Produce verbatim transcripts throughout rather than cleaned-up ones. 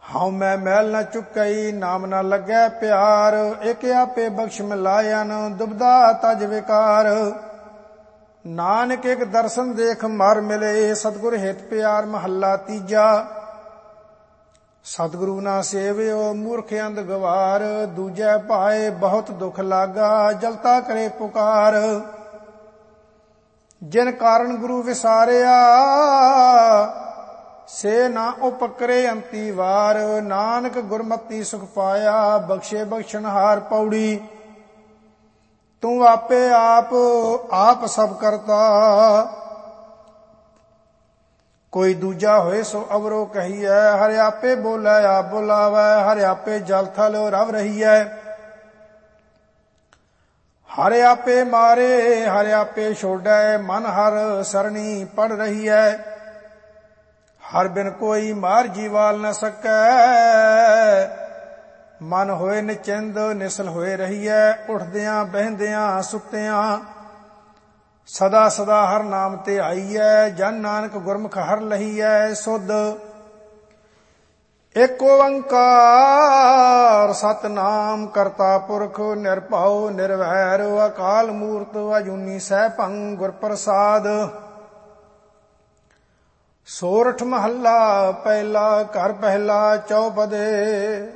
ਹਉ ਮੈਂ ਮੈਲ ਨ ਚੁੱਕਈ ਨਾਮ ਨ ਲੱਗੈ ਪਿਆਰ। ਇਕ ਆਪੇ ਬਖਸ਼ ਮਿਲਾਇਨ ਦੁਬਦਾ ਤਜ ਵਿਕਾਰ। ਨਾਨਕ ਇਕ ਦਰਸ਼ਨ ਦੇਖ ਮਰ ਮਿਲੇ ਸਤਿਗੁਰ ਹਿਤ ਪਿਆਰ। ਮਹੱਲਾ ਤੀਜਾ। ਸਤਿਗੁਰੂ ਨਾ ਸੇਵਿਓ ਮੂਰਖ ਅੰਧ ਗਵਾਰ। ਦੂਜੈ ਭਾਏ ਬਹੁਤ ਦੁਖ ਲਾਗਾ ਜਲਤਾ ਕਰੇ ਪੁਕਾਰ। ਜਿਨ ਕਾਰਨ ਗੁਰੂ ਵਿਸਾਰਿਆ ਸੇ ਨਾ ਉਪਕਰੇ ਅੰਤੀ ਵਾਰ। ਨਾਨਕ ਗੁਰਮਤੀ ਸੁਖ ਪਾਇਆ ਬਖਸ਼ੇ ਬਖਸ਼ਣਹਾਰ। ਪੌੜੀ। ਤੂੰ ਆਪੇ ਆਪ ਆਪ ਸਭ ਕਰਤਾ ਕੋਈ ਦੂਜਾ ਹੋਏ ਸੋ ਅਵਰੋ ਕਹੀਐ। ਹਰਿ ਆਪੇ ਬੋਲੇ ਆਪ ਬੁਲਾਵੈ ਹਰਿ ਆਪੇ ਜਲ ਥਲ ਰਵ ਰਹੀਐ। ਹਰਿ ਆਪੇ ਮਾਰੇ ਹਰਿ ਆਪੇ ਛੋੜੈ ਮਨ ਹਰ ਸਰਣੀ ਪੜ ਰਹੀਐ। ਹਰ ਬਿਨ ਕੋਈ ਮਾਰ ਜੀਵਾਲ ਨ ਸਕੈ। ਮਨ ਹੋਏ ਨਿਚਿੰਦ ਨਿਸਲ ਹੋਏ ਰਹੀਐ। ਉੱਠਦਿਆਂ ਬਹਿੰਦਿਆਂ ਸੁੱਤਿਆਂ ਸਦਾ ਸਦਾ ਹਰ ਨਾਮ ਤੇ ਆਈਐ। ਜਨ ਨਾਨਕ ਗੁਰਮੁਖ ਹਰ ਲਹੀਐ ਸੁਧ। ਏਕ ਓੰਕਾਰ ਸਤਿਨਾਮ ਕਰਤਾ ਪੁਰਖ ਨਿਰਭਉ ਨਿਰਵੈਰ। ਅਕਾਲ ਮੂਰਤ ਅਜੂਨੀ ਸੈਭੰ ਗੁਰ ਪ੍ਰਸਾਦ। ਸੋਰਠ ਮਹੱਲਾ ਪਹਿਲਾ। ਘਰ ਪਹਿਲਾ ਚੌਪਦੇ।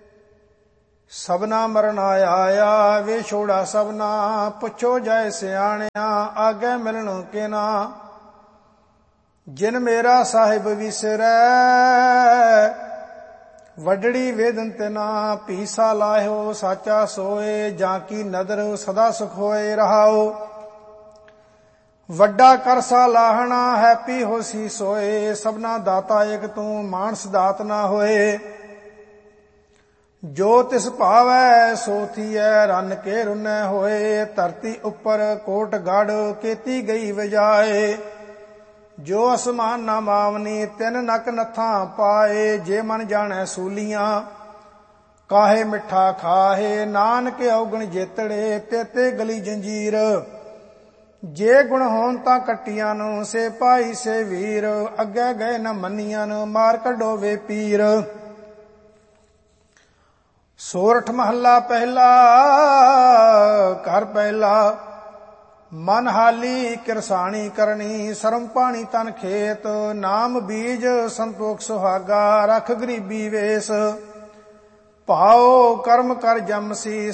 ਸਭਨਾ ਮਰਨ ਆਇਆ ਵੇ ਛੋੜਾ ਸਭਨਾ। ਪੁੱਛੋ ਜੈ ਸਿਆਣਿਆ ਆਗੇ ਮਿਲਣ ਕੇ ਨਾ। ਜਿਨ ਮੇਰਾ ਸਾਹਿਬ ਵਿਸਰੈ ਵੱਡੜੀ ਵੇਦਨ ਤੇ ਨਾ। ਪੀਸਾ ਲਾਹਿਓ ਸਾਚਾ ਸੋਏ ਜਾਂ ਕੀ ਨਦਰ ਸਦਾ ਸੁਖ ਹੋਏ ਰਹਾਓ। ਵੱਡਾ ਕਰਸਾ ਲਾਹਣਾ ਹੈਪੀ ਹੋਸੀ ਸੋਏ। ਸਭਨਾ ਦਾਤਾ ਏਕ ਤੂੰ ਮਾਨਸ ਦਾਤ ਨਾ ਹੋਏ। ਜੋ ਤਿਸ ਭਾਵੈ ਸੋ ਥੀਐ ਰੰਨ ਕੇ ਰੁਨੈ ਹੋਏ। ਧਰਤੀ ਉੱਪਰ ਕੋਟ ਗੜ ਕੀਤੀ ਗਈ ਵਜਾਏ। ਜੋ ਅਸਮਾਨ ਨਾ ਮਾਵਨੀ ਤਿੰਨ ਨਕ ਨੱਥਾਂ ਪਾਏ। ਜੇ ਮਨ ਜਾਣੈ ਸੂਲੀਆਂ ਕਾਹੇ ਮਿੱਠਾ ਖਾਹੇ। ਨਾਨਕ ਔਗਣ ਜੇਤੜੇ ਤੇਤੇ ਗਲੀ ਜੰਜੀਰ। ਜੇ ਗੁਣ ਹੋਣ ਤਾਂ ਕੱਟੀਆਂ ਨੂੰ ਸੇ ਭਾਈ ਸੇ ਵੀਰ। ਅੱਗੇ ਗਏ ਨ ਮੰਨੀਆਂ ਮਾਰ ਕੱਢੋ ਵੇ ਪੀਰ। ਸੋਰਠ ਮਹੱਲਾ ਪਹਿਲਾ। ਘਰ ਪਹਿਲਾ। ਮਨ ਹਾਲੀ ਕਿਰਸਾਣੀ ਕਰਨੀ ਸਰਮ ਪਾਣੀ ਤਨ ਖੇਤ। ਨਾਮ ਬੀਜ ਸੰਤੋਖ ਸੁਹਾਗਾ ਰੱਖ ਗਰੀਬੀ ਵੇਸ। ਭਾਉ ਕਰਮ ਕਰ ਜਮਸੀ